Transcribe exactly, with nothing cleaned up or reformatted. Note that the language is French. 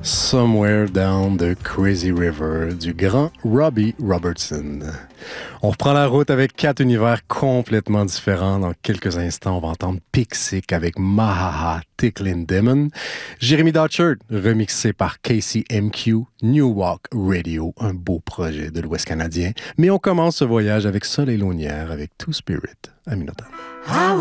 Somewhere Down the Crazy River du grand Robbie Robertson. On reprend la route avec quatre univers complètement différents. Dans quelques instants, on va entendre Pixic avec Mahaha Ticklin' Demon. Jeremy Dutchert, remixé par K C M Q, New Walk Radio, un beau projet de l'Ouest canadien. Mais on commence ce voyage avec Soleil Launière avec Two Spirit à Minota.